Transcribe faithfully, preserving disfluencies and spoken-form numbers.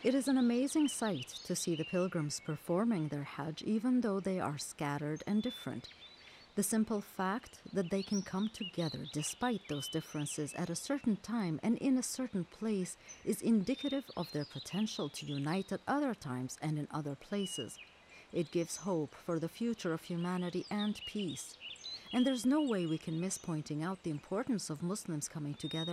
It is an amazing sight to see the pilgrims performing their Hajj even though they are scattered and different. The simple fact that they can come together despite those differences at a certain time and in a certain place is indicative of their potential to unite at other times and in other places. It gives hope for the future of humanity and peace. And there's no way we can miss pointing out the importance of Muslims coming together